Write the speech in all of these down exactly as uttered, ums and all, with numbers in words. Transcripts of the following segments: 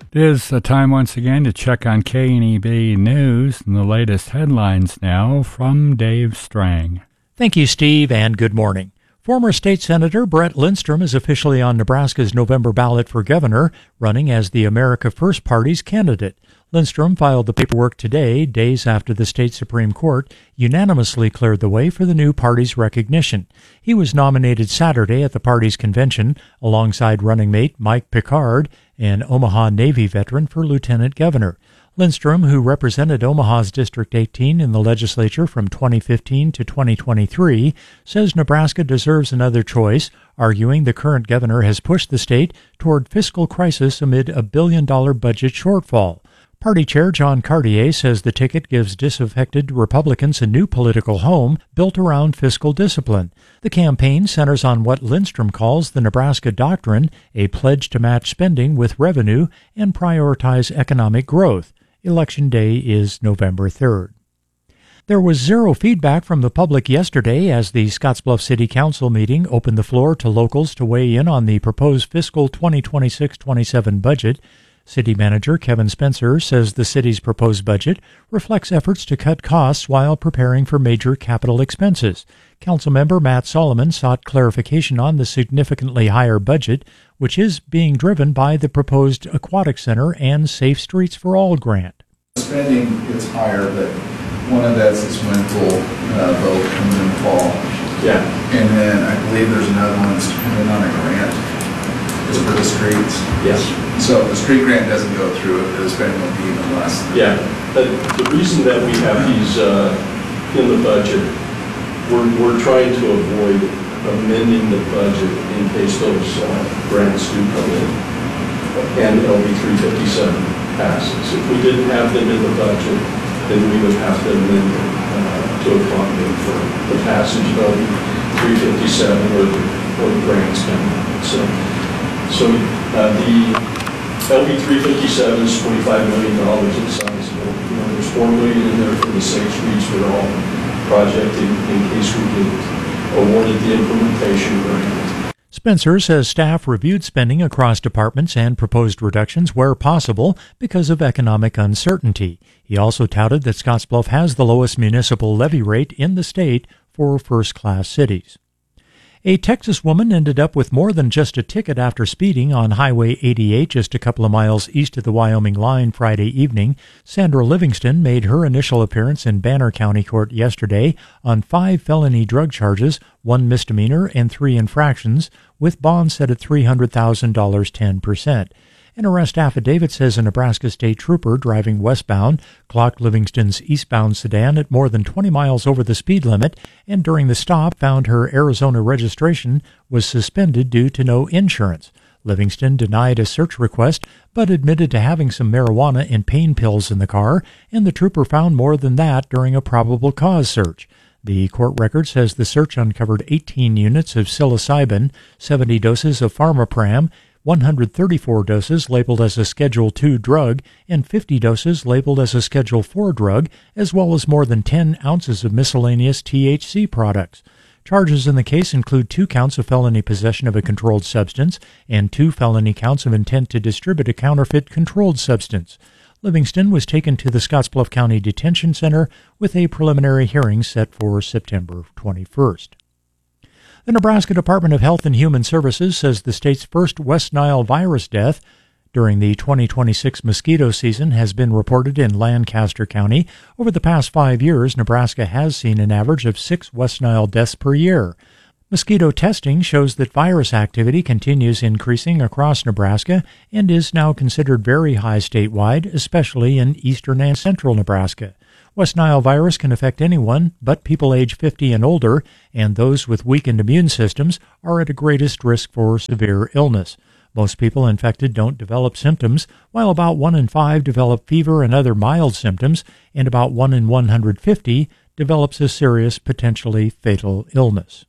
It is a time once again to check on K N E B News and the latest headlines now from Dave Strang. Thank you, Steve, and good morning. Former State Senator Brett Lindstrom is officially on Nebraska's November ballot for governor, running as the America First Party's candidate. Lindstrom filed the paperwork today, days after the state Supreme Court unanimously cleared the way for the new party's recognition. He was nominated Saturday at the party's convention alongside running mate Mike Picard, an Omaha Navy veteran, for lieutenant governor. Lindstrom, who represented Omaha's District eighteen in the legislature from twenty fifteen to twenty twenty-three, says Nebraska deserves another choice, arguing the current governor has pushed the state toward fiscal crisis amid a billion-dollar budget shortfall. Party Chair John Cartier says the ticket gives disaffected Republicans a new political home built around fiscal discipline. The campaign centers on what Lindstrom calls the Nebraska Doctrine, a pledge to match spending with revenue and prioritize economic growth. Election Day is November third. There was zero feedback from the public yesterday as the Scottsbluff City Council meeting opened the floor to locals to weigh in on the proposed fiscal twenty twenty-six twenty-seven budget. City Manager Kevin Spencer says the city's proposed budget reflects efforts to cut costs while preparing for major capital expenses. Councilmember Matt Solomon sought clarification on the significantly higher budget, which is being driven by the proposed Aquatic Center and Safe Streets for All grant. Spending is higher, but one of that's this wind pool uh, vote coming in the fall. Yeah. And then I believe there's another one that's dependent on a grant. It's for the streets. Yes. So if the street grant doesn't go through, the spending will be even less. Yeah. But the reason that we have these uh, in the budget, we're, we're trying to avoid amending the budget in case those uh, grants do come in and L B three fifty-seven passes. If we didn't have them in the budget, then we would have to amend it uh, to accommodate for the passage of L B three fifty-seven or the, or the grants coming in. So, so uh, the L B three fifty-seven is twenty-five million dollars in size. You know, there's four million dollars in there for the Safe Streets for All project in, in case we get awarded the implementation grant. Spencer says staff reviewed spending across departments and proposed reductions where possible because of economic uncertainty. He also touted that Scottsbluff has the lowest municipal levy rate in the state for first-class cities. A Texas woman ended up with more than just a ticket after speeding on Highway eighty-eight just a couple of miles east of the Wyoming line Friday evening. Sandra Livingston made her initial appearance in Banner County Court yesterday on five felony drug charges, one misdemeanor, and three infractions, with bonds set at three hundred thousand dollars, ten percent. An arrest affidavit says a Nebraska state trooper driving westbound clocked Livingston's eastbound sedan at more than twenty miles over the speed limit, and during the stop found her Arizona registration was suspended due to no insurance. Livingston denied a search request, but admitted to having some marijuana and pain pills in the car, and the trooper found more than that during a probable cause search. The court record says the search uncovered eighteen units of psilocybin, seventy doses of Pharmapram, one hundred thirty-four doses labeled as a Schedule two drug, and fifty doses labeled as a Schedule four drug, as well as more than ten ounces of miscellaneous T H C products. Charges in the case include two counts of felony possession of a controlled substance and two felony counts of intent to distribute a counterfeit controlled substance. Livingston was taken to the Scottsbluff County Detention Center with a preliminary hearing set for September twenty-first. The Nebraska Department of Health and Human Services says the state's first West Nile virus death during the twenty twenty-six mosquito season has been reported in Lancaster County. Over the past five years, Nebraska has seen an average of six West Nile deaths per year. Mosquito testing shows that virus activity continues increasing across Nebraska and is now considered very high statewide, especially in eastern and central Nebraska. West Nile virus can affect anyone but people age fifty and older, and those with weakened immune systems are at a greatest risk for severe illness. Most people infected don't develop symptoms, while about one in five develop fever and other mild symptoms, and about one in one hundred fifty develops a serious, potentially fatal illness.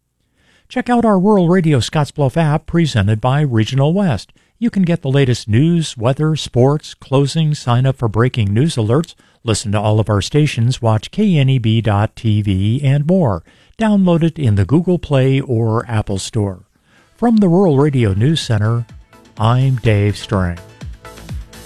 Check out our Rural Radio Scottsbluff app presented by Regional West. You can get the latest news, weather, sports, closing, sign up for breaking news alerts, listen to all of our stations, watch K N E B dot T V, and more. Download it in the Google Play or Apple Store. From the Rural Radio News Center, I'm Dave Strang.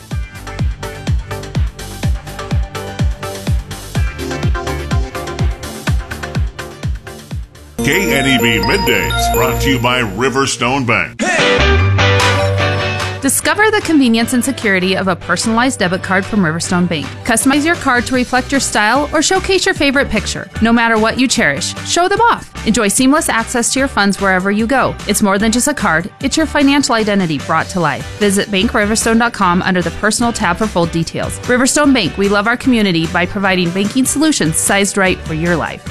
K N E B Middays, brought to you by Riverstone Bank. Discover the convenience and security of a personalized debit card from Riverstone Bank. Customize your card to reflect your style or showcase your favorite picture. No matter what you cherish, show them off. Enjoy seamless access to your funds wherever you go. It's more than just a card, it's your financial identity brought to life. Visit bank riverstone dot com under the Personal tab for full details. Riverstone Bank, we love our community by providing banking solutions sized right for your life.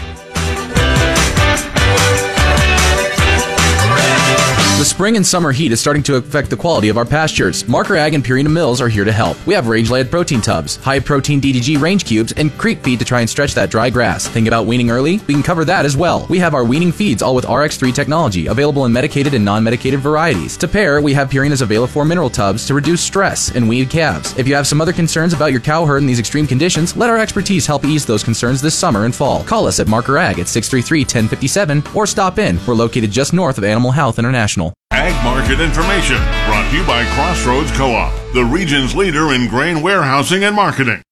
The spring and summer heat is starting to affect the quality of our pastures. Marker Ag and Purina Mills are here to help. We have range-laid protein tubs, high-protein D D G range cubes, and creep feed to try and stretch that dry grass. Think about weaning early? We can cover that as well. We have our weaning feeds, all with R X three technology, available in medicated and non-medicated varieties. To pair, we have Purina's Availafor mineral tubs to reduce stress and weed calves. If you have some other concerns about your cow herd in these extreme conditions, let our expertise help ease those concerns this summer and fall. Call us at Marker Ag at six three three, one oh five seven or stop in. We're located just north of Animal Health International. Ag Market Information, brought to you by Crossroads Co-op, the region's leader in grain warehousing and marketing.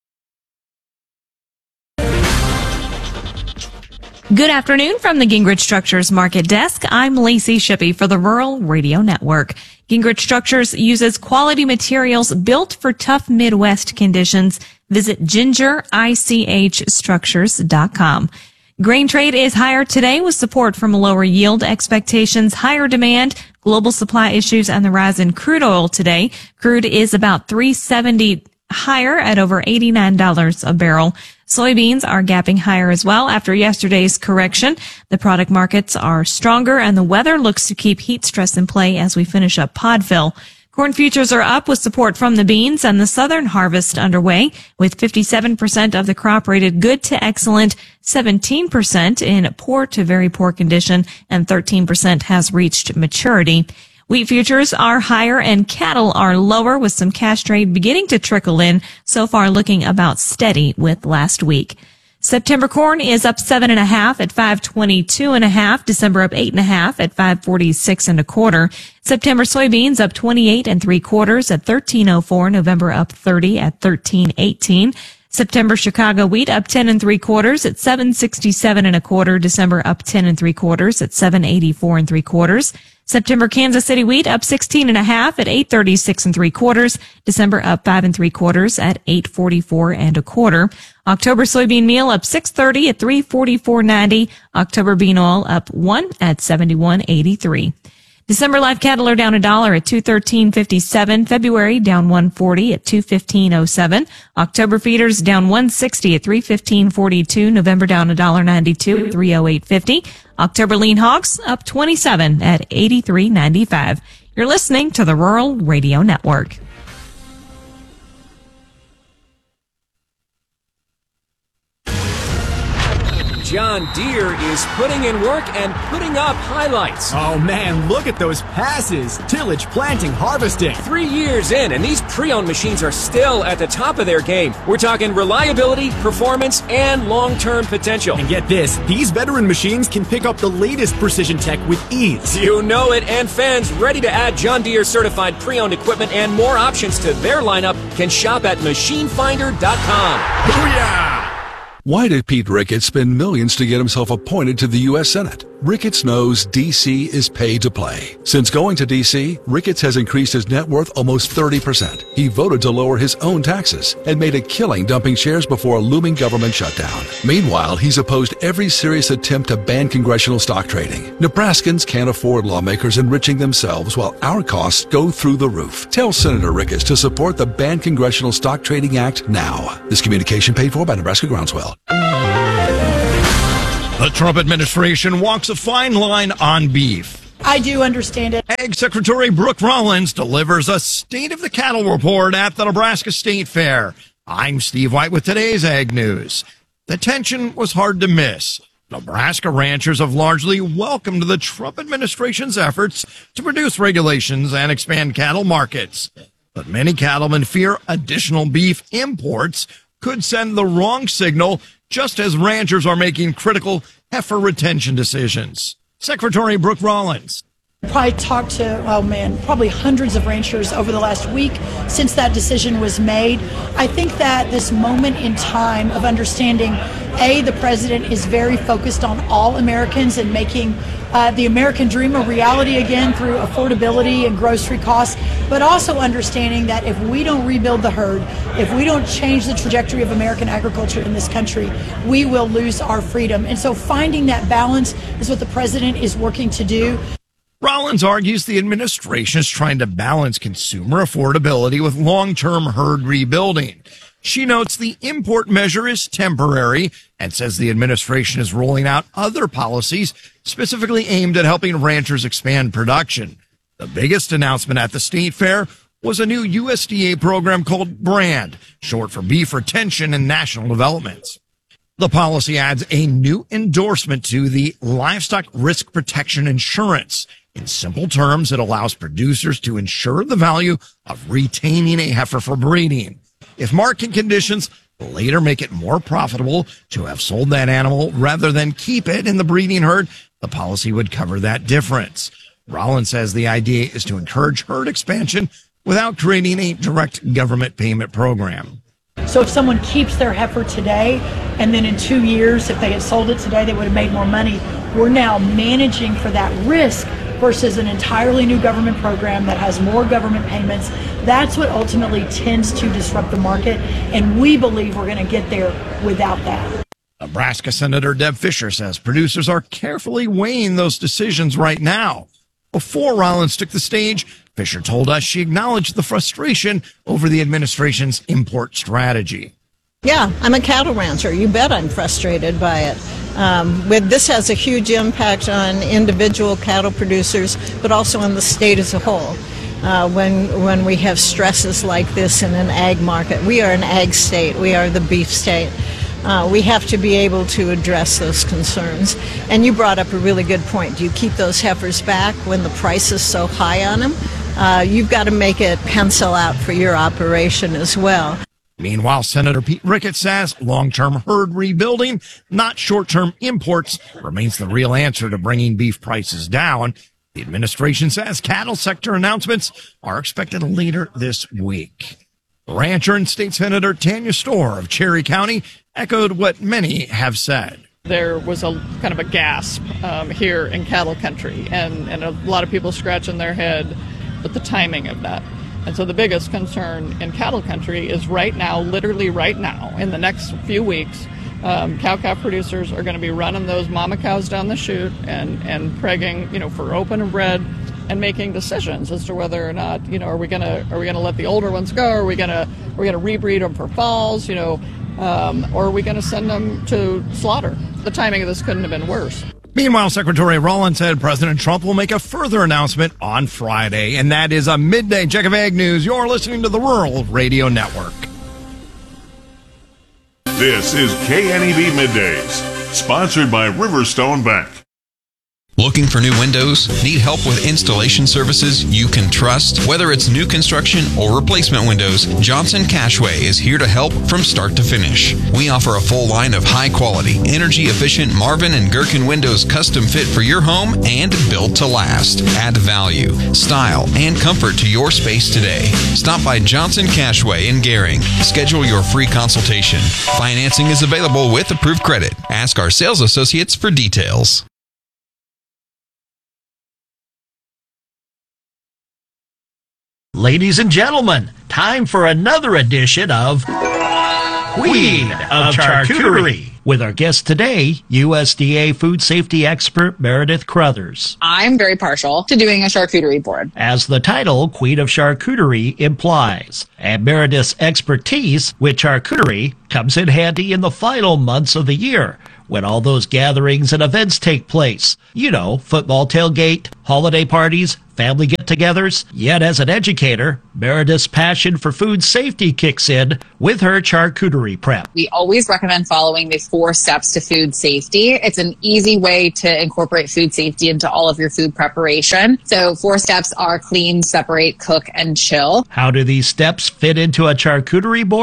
Good afternoon from the Gingrich Structures Market Desk. I'm Lacey Shippey for the Rural Radio Network. Gingrich Structures uses quality materials built for tough Midwest conditions. Visit ginger ich structures dot com. Grain trade is higher today with support from lower yield expectations, higher demand, global supply issues, and the rise in crude oil today. Crude is about three seventy higher at over eighty-nine dollars a barrel. Soybeans are gapping higher as well after yesterday's correction. The product markets are stronger and the weather looks to keep heat stress in play as we finish up pod fill. Corn futures are up with support from the beans and the southern harvest underway, with fifty-seven percent of the crop rated good to excellent, seventeen percent in poor to very poor condition, and thirteen percent has reached maturity. Wheat futures are higher and cattle are lower, with some cash trade beginning to trickle in, so far looking about steady with last week. September corn is up seven and a half at five twenty-two and a half. December up eight and a half at five forty-six and a quarter. September soybeans up twenty-eight and three quarters at thirteen oh four. November up thirty at thirteen eighteen. September Chicago wheat up ten and three quarters at seven sixty-seven and a quarter. December up ten and three quarters at seven eighty-four and three quarters. September Kansas City wheat up sixteen and a half at eight thirty-six and three quarters. December up five and three quarters at eight forty-four and a quarter. October soybean meal up six thirty at three forty-four ninety. October bean oil up one at seventy-one eighty-three. December live cattle are down a dollar at two thirteen fifty-seven. February down one forty at two fifteen oh seven. October feeders down one sixty at three fifteen forty-two. November down a dollar ninety-two at three oh eight fifty. October lean hogs up twenty-seven at eighty-three ninety-five. You're listening to the Rural Radio Network. John Deere is putting in work and putting up highlights. Oh man, look at those passes. Tillage, planting, harvesting. Three years in, and these pre-owned machines are still at the top of their game. We're talking reliability, performance, and long-term potential. And get this, these veteran machines can pick up the latest precision tech with ease. You know it, and fans ready to add John Deere certified pre-owned equipment and more options to their lineup can shop at machine finder dot com. Booyah! Why did Pete Ricketts spend millions to get himself appointed to the U S Senate? Ricketts knows D C is pay to play. Since going to D C, Ricketts has increased his net worth almost thirty percent. He voted to lower his own taxes and made a killing dumping shares before a looming government shutdown. Meanwhile, he's opposed every serious attempt to ban congressional stock trading. Nebraskans can't afford lawmakers enriching themselves while our costs go through the roof. Tell Senator Ricketts to support the Ban Congressional Stock Trading Act now. This communication paid for by Nebraska Groundswell. The Trump administration walks a fine line on beef. I do understand it. Ag Secretary Brooke Rollins delivers a State of the Cattle report at the Nebraska State Fair. I'm Steve White with today's Ag News. The tension was hard to miss. Nebraska ranchers have largely welcomed the Trump administration's efforts to reduce regulations and expand cattle markets. But many cattlemen fear additional beef imports could send the wrong signal just as ranchers are making critical heifer retention decisions. Secretary Brooke Rollins. Probably talked to, oh man, probably hundreds of ranchers over the last week since that decision was made. I think that this moment in time of understanding, A, the president is very focused on all Americans and making uh, the American dream a reality again through affordability and grocery costs, but also understanding that if we don't rebuild the herd, if we don't change the trajectory of American agriculture in this country, we will lose our freedom. And so finding that balance is what the president is working to do. Rollins argues the administration is trying to balance consumer affordability with long-term herd rebuilding. She notes the import measure is temporary and says the administration is rolling out other policies specifically aimed at helping ranchers expand production. The biggest announcement at the state fair was a new U S D A program called BRAND, short for Beef Retention and National Developments. The policy adds a new endorsement to the Livestock Risk Protection Insurance. In simple terms, it allows producers to insure the value of retaining a heifer for breeding. If market conditions later make it more profitable to have sold that animal rather than keep it in the breeding herd, the policy would cover that difference. Rollins says the idea is to encourage herd expansion without creating a direct government payment program. So if someone keeps their heifer today, and then in two years, if they had sold it today, they would have made more money. We're now managing for that risk versus an entirely new government program that has more government payments. That's what ultimately tends to disrupt the market, and we believe we're going to get there without that. Nebraska Senator Deb Fischer says producers are carefully weighing those decisions right now. Before Rollins took the stage, Fischer told us she acknowledged the frustration over the administration's import strategy. Yeah, I'm a cattle rancher. You bet I'm frustrated by it. Um, with, this has a huge impact on individual cattle producers, but also on the state as a whole. Uh, when when we have stresses like this in an ag market, we are an ag state. We are the beef state. Uh, we have to be able to address those concerns. And you brought up a really good point. Do you keep those heifers back when the price is so high on them? Uh, you've got to make it pencil out for your operation as well. Meanwhile, Senator Pete Ricketts says long-term herd rebuilding, not short-term imports, remains the real answer to bringing beef prices down. The administration says cattle sector announcements are expected later this week. Rancher and State Senator Tanya Storr of Cherry County echoed what many have said. There was a kind of a gasp um, here in cattle country, and, and a lot of people scratching their head with the timing of that. And so the biggest concern in cattle country is right now, literally right now, in the next few weeks, um, cow-calf producers are going to be running those mama cows down the chute and, and pregging, you know, for open and bred, and making decisions as to whether or not, you know, are we going to are we going to let the older ones go? Are we going to are we going to rebreed them for falls? You know, um, or are we going to send them to slaughter? The timing of this couldn't have been worse. Meanwhile, Secretary Rollins said President Trump will make a further announcement on Friday, and that is a midday check of Ag News. You're listening to the Rural Radio Network. This is K N E B Middays, sponsored by Riverstone Bank. Looking for new windows? Need help with installation services you can trust? Whether it's new construction or replacement windows, Johnson Cashway is here to help from start to finish. We offer a full line of high-quality, energy-efficient Marvin and Gherkin windows custom fit for your home and built to last. Add value, style, and comfort to your space today. Stop by Johnson Cashway in Gehring. Schedule your free consultation. Financing is available with approved credit. Ask our sales associates for details. Ladies and gentlemen, time for another edition of Queen of Charcuterie with our guest today, U S D A food safety expert Meredith Crothers. I'm very partial to doing a charcuterie board, as the title Queen of Charcuterie implies. And Meredith's expertise with charcuterie comes in handy in the final months of the year, when all those gatherings and events take place. You know, football tailgate, holiday parties, family get-togethers. Yet as an educator, Meredith's passion for food safety kicks in with her charcuterie prep. We always recommend following the four steps to food safety. It's an easy way to incorporate food safety into all of your food preparation. So four steps are clean, separate, cook, and chill. How do these steps fit into a charcuterie board?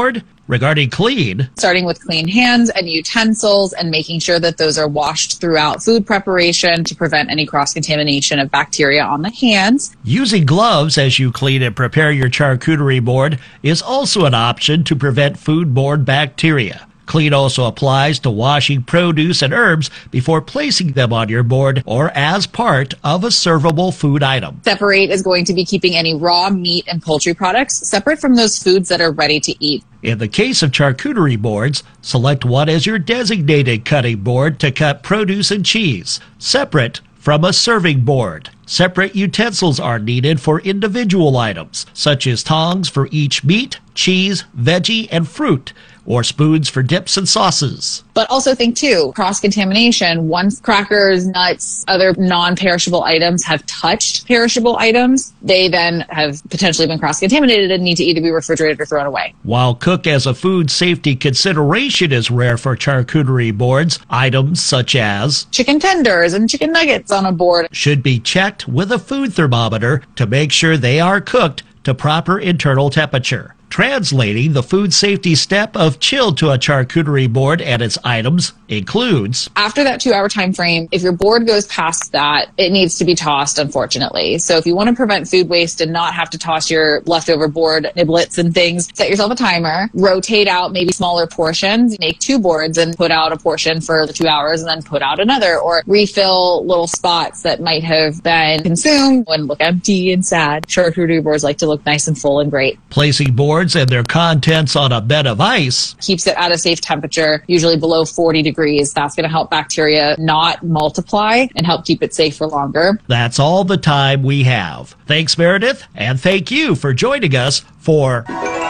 Regarding clean, starting with clean hands and utensils and making sure that those are washed throughout food preparation to prevent any cross-contamination of bacteria on the hands. Using gloves as you clean and prepare your charcuterie board is also an option to prevent foodborne bacteria. Clean also applies to washing produce and herbs before placing them on your board or as part of a servable food item. Separate is going to be keeping any raw meat and poultry products separate from those foods that are ready to eat. In the case of charcuterie boards, select one as your designated cutting board to cut produce and cheese, separate from a serving board. Separate utensils are needed for individual items, such as tongs for each meat, cheese, veggie, and fruit, or spoons for dips and sauces. But also think, too, cross-contamination. Once crackers, nuts, other non-perishable items have touched perishable items, they then have potentially been cross-contaminated and need to either be refrigerated or thrown away. While cooked as a food safety consideration is rare for charcuterie boards, items such as chicken tenders and chicken nuggets on a board should be checked with a food thermometer to make sure they are cooked to proper internal temperature. Translating the food safety step of chilled to a charcuterie board and its items includes, after that two-hour time frame, if your board goes past that, it needs to be tossed, unfortunately. So if you want to prevent food waste and not have to toss your leftover board niblets and things, set yourself a timer, rotate out maybe smaller portions, make two boards and put out a portion for the two hours and then put out another, or refill little spots that might have been consumed and look empty and sad. Charcuterie boards like to look nice and full and great. Placing boards and their contents on a bed of ice keeps it at a safe temperature, usually below forty degrees. That's going to help bacteria not multiply and help keep it safe for longer. That's all the time we have. Thanks, Meredith, and thank you for joining us for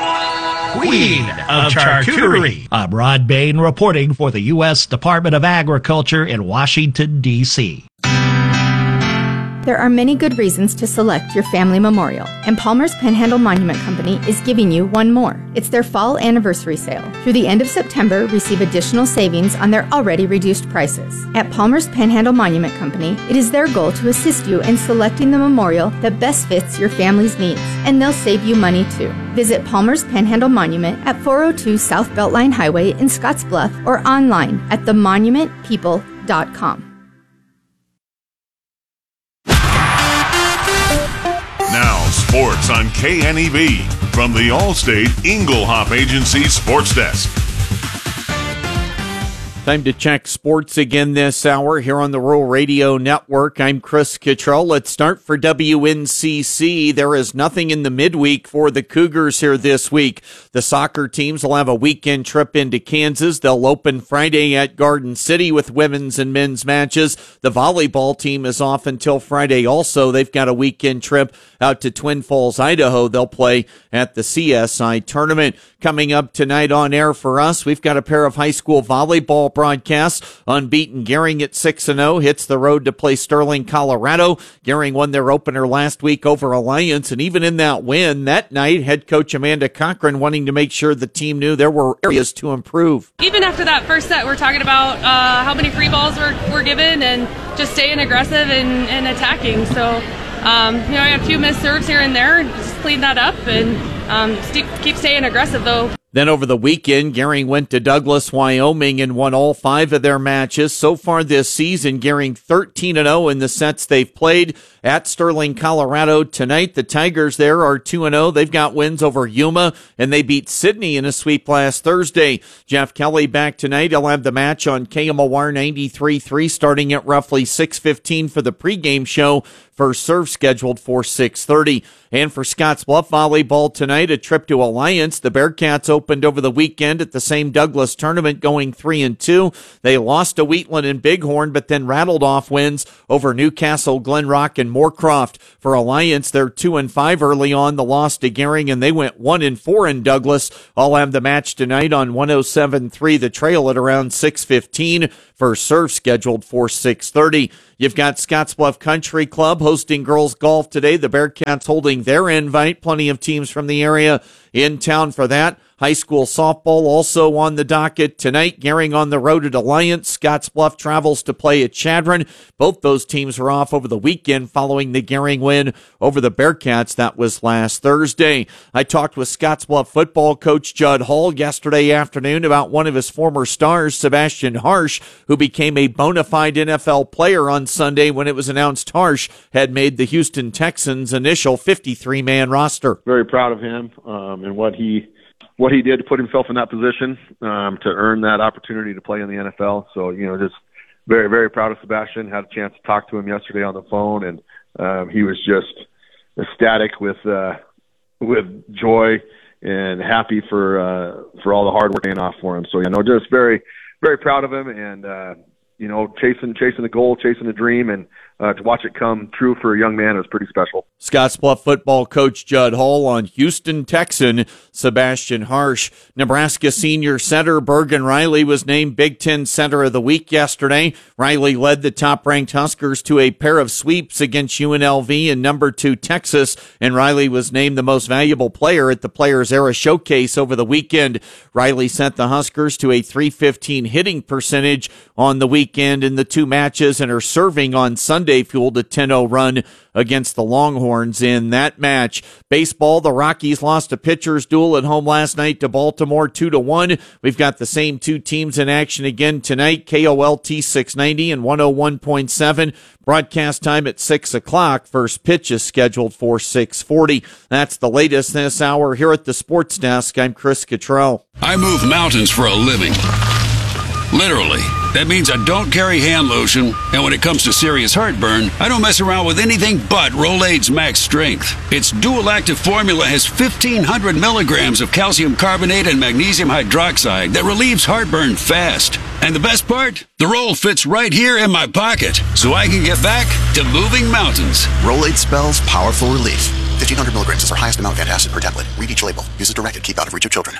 Queen of Charcuterie. I'm Rod Bain reporting for the U S Department of Agriculture in Washington, D C There are many good reasons to select your family memorial, and Palmer's Panhandle Monument Company is giving you one more. It's their fall anniversary sale. Through the end of September, receive additional savings on their already reduced prices. At Palmer's Panhandle Monument Company, it is their goal to assist you in selecting the memorial that best fits your family's needs, and they'll save you money too. Visit Palmer's Panhandle Monument at four oh two South Beltline Highway in Scottsbluff or online at the monument people dot com. Now, sports on K N E B from the Allstate Inglehop Agency Sports Desk. Time to check sports again this hour here on the Rural Radio Network. I'm Chris Cottrell. Let's start for W N C C. There is nothing in the midweek for the Cougars here this week. The soccer teams will have a weekend trip into Kansas. They'll open Friday at Garden City with women's and men's matches. The volleyball team is off until Friday also. They've got a weekend trip out to Twin Falls, Idaho. They'll play at the C S I tournament. Coming up tonight on air for us, we've got a pair of high school volleyball broadcasts. Unbeaten Gering at six and oh hits the road to play Sterling, Colorado. Gering won their opener last week over Alliance, and even in that win that night, head coach Amanda Cochran wanting to make sure the team knew there were areas to improve. Even after that first set, we're talking about uh, how many free balls were, were given and just staying aggressive and, and attacking. So, um, you know, I got a few missed serves here and there, and just clean that up and um, st- keep staying aggressive, though. Then over the weekend, Gering went to Douglas, Wyoming and won all five of their matches. So far this season, Gering thirteen and oh in the sets they've played. At Sterling, Colorado tonight, the Tigers there are two and oh. They've got wins over Yuma, and they beat Sydney in a sweep last Thursday. Jeff Kelly back tonight. He'll have the match on K M O R ninety-three point three starting at roughly six fifteen for the pregame show. First serve scheduled for six thirty. And for Scottsbluff volleyball tonight, a trip to Alliance. The Bearcats opened over the weekend at the same Douglas tournament going three and two. They lost to Wheatland and Bighorn, but then rattled off wins over Newcastle, Glen Rock, and Moorcroft. For Alliance, they're two and five early on. The loss to Gering, and they went one and four in Douglas. I'll have the match tonight on one oh seven point three. The Trail at around six fifteen. First serve scheduled for six thirty. You've got Scottsbluff Country Club hosting girls golf today. The Bearcats holding their invite. Plenty of teams from the area in town for that. High school softball also on the docket tonight. Gering on the road at Alliance. Scottsbluff travels to play at Chadron. Both those teams are off over the weekend following the Gering win over the Bearcats. That was last Thursday. I talked with Scottsbluff football coach Judd Hall yesterday afternoon about one of his former stars, Sebastian Harsh, who became a bona fide N F L player on Sunday when it was announced Harsh had made the Houston Texans' initial fifty-three man roster. Very proud of him um, and what he what he did to put himself in that position um, to earn that opportunity to play in the N F L. So, you know, just very, very proud of Sebastian. Had a chance to talk to him yesterday on the phone, and um, he was just ecstatic with uh, with joy and happy for uh, for all the hard work paying off for him. So, you know, just very, very proud of him, and uh, you know, chasing chasing the goal, chasing the dream, and uh, to watch it come true for a young man is pretty special. Scottsbluff football coach Judd Hall on Houston Texan Sebastian Harsh. Nebraska senior center Bergen Riley was named Big Ten Center of the Week yesterday. Riley led the top-ranked Huskers to a pair of sweeps against U N L V and number two Texas, and Riley was named the most valuable player at the Players Era Showcase over the weekend. Riley sent the Huskers to a three fifteen hitting percentage on the weekend in the two matches, and her serving on Sunday fueled a ten oh run against the Longhorns in that match. Baseball, the Rockies lost a pitcher's duel at home last night to Baltimore two to one. We've got the same two teams in action again tonight, K O L T six ninety and one oh one point seven. Broadcast time at six o'clock. First pitch is scheduled for six forty. That's the latest this hour here at the Sports Desk. I'm Chris Cottrell. I move mountains for a living. Literally. That means I don't carry hand lotion, and when it comes to serious heartburn, I don't mess around with anything but Rolaids Max Strength. Its dual-active formula has fifteen hundred milligrams of calcium carbonate and magnesium hydroxide that relieves heartburn fast. And the best part? The roll fits right here in my pocket, so I can get back to moving mountains. Rolaids spells powerful relief. fifteen hundred milligrams is our highest amount of antacid per tablet. Read each label. Use as directed. Keep out of reach of children.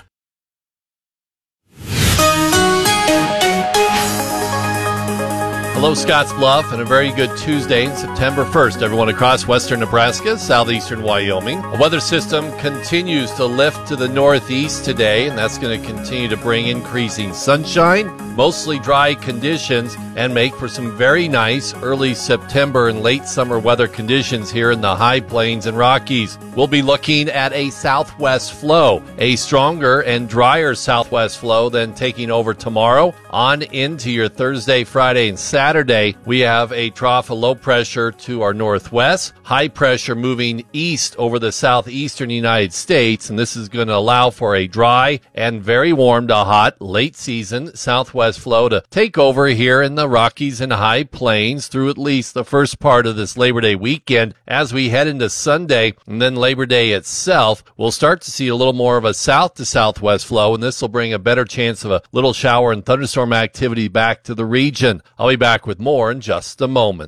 Hello, Scottsbluff, and a very good Tuesday, September first. Everyone across western Nebraska, southeastern Wyoming. A weather system continues to lift to the northeast today, and that's going to continue to bring increasing sunshine, mostly dry conditions, and make for some very nice early September and late summer weather conditions here in the high plains and Rockies. We'll be looking at a southwest flow, a stronger and drier southwest flow than taking over tomorrow on into your Thursday, Friday, and Saturday. We have a trough of low pressure to our northwest, high pressure moving east over the southeastern United States, and this is going to allow for a dry and very warm to hot late season southwest flow to take over here in the Rockies and high plains through at least the first part of this Labor Day weekend. As we head into Sunday and then Labor Day itself, we'll start to see a little more of a south to southwest flow, and this will bring a better chance of a little shower and thunderstorm activity back to the region. I'll be back with more in just a moment.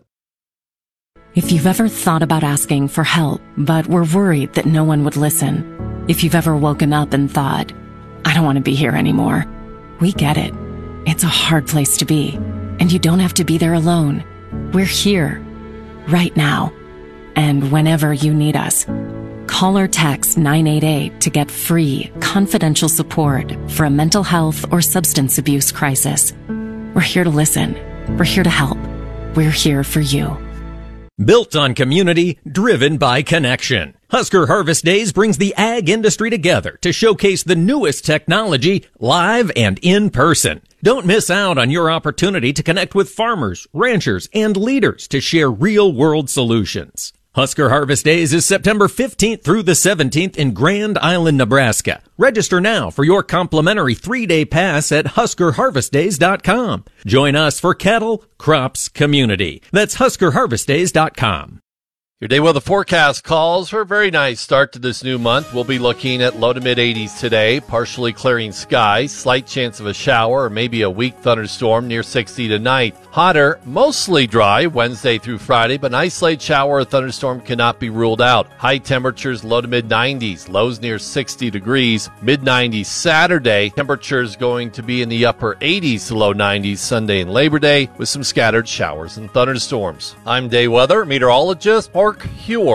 If you've ever thought about asking for help, but were worried that no one would listen, if you've ever woken up and thought, I don't want to be here anymore, we get it. It's a hard place to be, and you don't have to be there alone. We're here, right now, and whenever you need us. Call or text nine eight eight to get free, confidential support for a mental health or substance abuse crisis. We're here to listen. We're here to help. We're here for you. Built on community, driven by connection. Husker Harvest Days brings the ag industry together to showcase the newest technology live and in person. Don't miss out on your opportunity to connect with farmers, ranchers, and leaders to share real-world solutions. Husker Harvest Days is September fifteenth through the seventeenth in Grand Island, Nebraska. Register now for your complimentary three-day pass at husker harvest days dot com. Join us for cattle, crops, community. That's husker harvest days dot com. Your day weather forecast calls for a very nice start to this new month. We'll be looking at low to mid eighties today, partially clearing skies, slight chance of a shower or maybe a weak thunderstorm near sixty tonight. Hotter, mostly dry Wednesday through Friday, but an isolated shower or thunderstorm cannot be ruled out. High temperatures low to mid nineties, lows near sixty degrees, mid nineties Saturday. Temperatures going to be in the upper eighties to low nineties Sunday and Labor Day with some scattered showers and thunderstorms. I'm day weather meteorologist Mark Huer.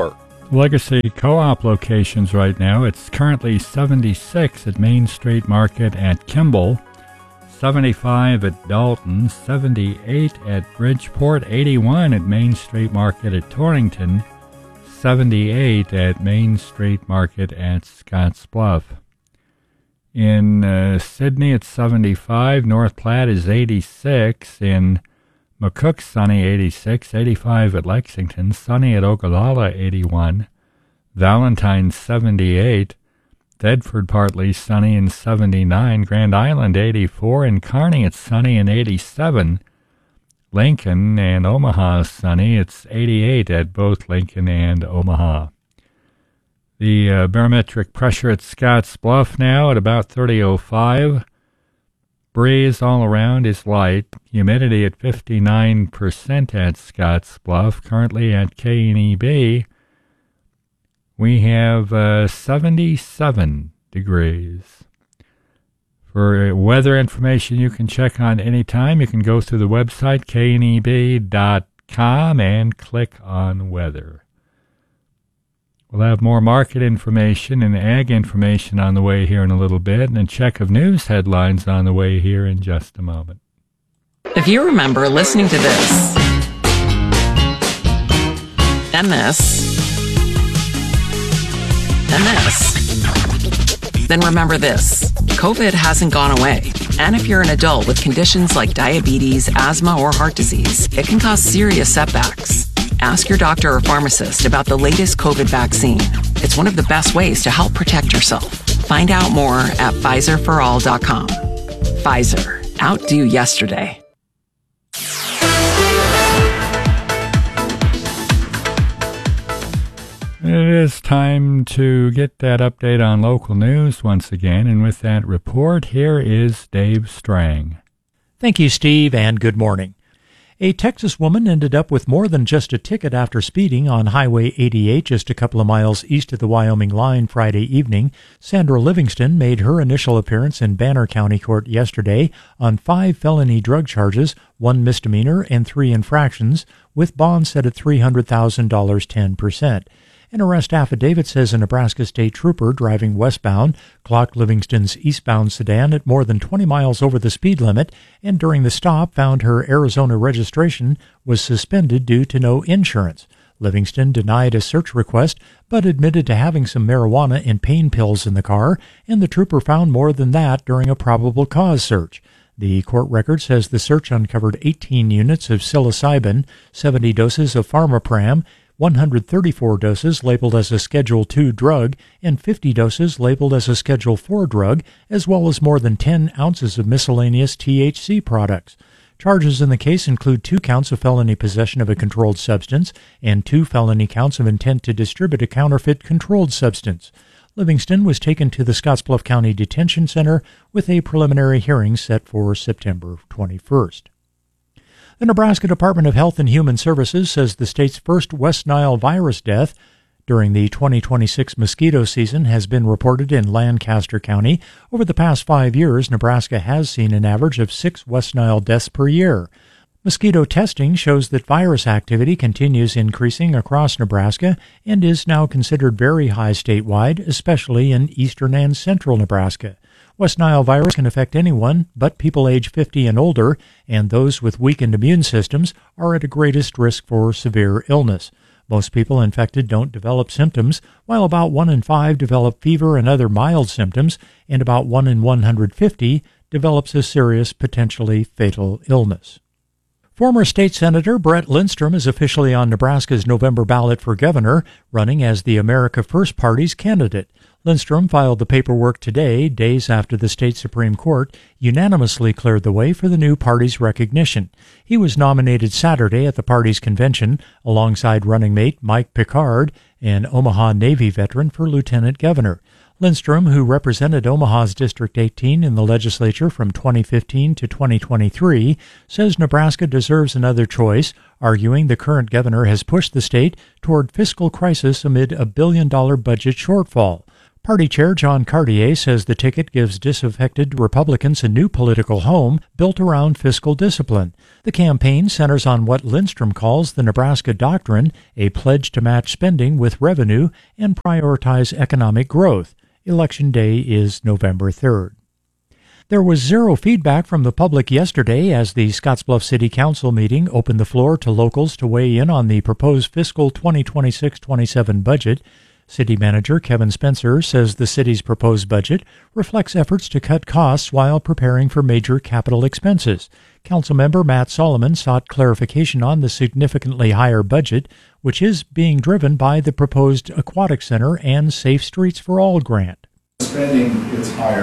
Legacy Co-op locations right now. It's currently seventy-six at Main Street Market at Kimball, seventy-five at Dalton, seventy-eight at Bridgeport, eighty-one at Main Street Market at Torrington, seventy-eight at Main Street Market at Scottsbluff. In uh, Sydney, it's seventy-five. North Platte is eighty-six. In McCook, sunny, eighty-six. eighty-five at Lexington. Sunny at Ogallala, eighty-one. Valentine, seventy-eight. Thedford, partly sunny and seventy-nine. Grand Island, eighty-four. In Kearney, it's sunny and eighty-seven. Lincoln and Omaha, sunny. It's eighty-eight at both Lincoln and Omaha. The uh, barometric pressure at Scottsbluff now at about thirty oh five. Breeze all around is light. Humidity at fifty-nine percent at Scottsbluff. Currently at K N E B, we have uh, seventy-seven degrees. For weather information you can check on anytime, you can go through the website K N E B dot com and click on weather. We'll have more market information and ag information on the way here in a little bit, and a check of news headlines on the way here in just a moment. If you remember listening to this, and this, and this, then remember this. COVID hasn't gone away. And if you're an adult with conditions like diabetes, asthma, or heart disease, it can cause serious setbacks. Ask your doctor or pharmacist about the latest COVID vaccine. It's one of the best ways to help protect yourself. Find out more at Pfizer for all dot com. Pfizer. Outdo yesterday. It is time to get that update on local news once again, and with that report, here is Dave Strang. Thank you, Steve, and good morning. A Texas woman ended up with more than just a ticket after speeding on Highway eighty-eight just a couple of miles east of the Wyoming line Friday evening. Sandra Livingston made her initial appearance in Banner County Court yesterday on five felony drug charges, one misdemeanor, and three infractions, with bonds set at three hundred thousand dollars, ten percent. An arrest affidavit says a Nebraska state trooper driving westbound clocked Livingston's eastbound sedan at more than twenty miles over the speed limit, and during the stop found her Arizona registration was suspended due to no insurance. Livingston denied a search request, but admitted to having some marijuana and pain pills in the car, and the trooper found more than that during a probable cause search. The court record says the search uncovered eighteen units of psilocybin, seventy doses of Pharmapram, one hundred thirty-four doses labeled as a Schedule two drug, and fifty doses labeled as a Schedule four drug, as well as more than ten ounces of miscellaneous T H C products. Charges in the case include two counts of felony possession of a controlled substance and two felony counts of intent to distribute a counterfeit controlled substance. Livingston was taken to the Scottsbluff County Detention Center with a preliminary hearing set for September twenty-first. The Nebraska Department of Health and Human Services says the state's first West Nile virus death during the twenty twenty-six mosquito season has been reported in Lancaster County. Over the past five years, Nebraska has seen an average of six West Nile deaths per year. Mosquito testing shows that virus activity continues increasing across Nebraska and is now considered very high statewide, especially in eastern and central Nebraska. West Nile virus can affect anyone, but people age fifty and older, and those with weakened immune systems are at a greatest risk for severe illness. Most people infected don't develop symptoms, while about one in five develop fever and other mild symptoms, and about one in one hundred fifty develops a serious, potentially fatal illness. Former state senator Brett Lindstrom is officially on Nebraska's November ballot for governor, running as the America First Party's candidate. Lindstrom filed the paperwork today, days after the state Supreme Court unanimously cleared the way for the new party's recognition. He was nominated Saturday at the party's convention alongside running mate Mike Picard, an Omaha Navy veteran, for lieutenant governor. Lindstrom, who represented Omaha's District eighteen in the legislature from twenty fifteen to twenty twenty-three, says Nebraska deserves another choice, arguing the current governor has pushed the state toward fiscal crisis amid a billion-dollar budget shortfall. Party Chair John Cartier says the ticket gives disaffected Republicans a new political home built around fiscal discipline. The campaign centers on what Lindstrom calls the Nebraska Doctrine, a pledge to match spending with revenue and prioritize economic growth. Election Day is November third. There was zero feedback from the public yesterday as the Scottsbluff City Council meeting opened the floor to locals to weigh in on the proposed fiscal twenty twenty-six twenty-seven budget. City Manager Kevin Spencer says the city's proposed budget reflects efforts to cut costs while preparing for major capital expenses. Councilmember Matt Solomon sought clarification on the significantly higher budget, which is being driven by the proposed Aquatic Center and Safe Streets for All grant. Spending is higher